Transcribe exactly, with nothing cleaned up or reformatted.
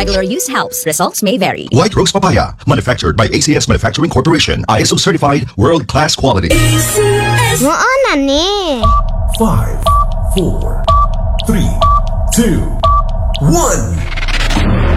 Regular use helps. Results may vary. White Rose Papaya, manufactured by A C S Manufacturing Corporation. I S O certified, world-class quality. Moo na ni. Five, four, three, two, one.